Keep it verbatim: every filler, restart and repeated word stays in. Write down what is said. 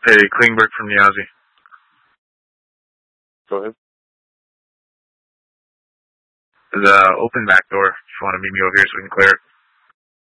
Hey, Klingberg from Niazi. Go ahead. The open back door. If you want to meet me over here so we can clear it.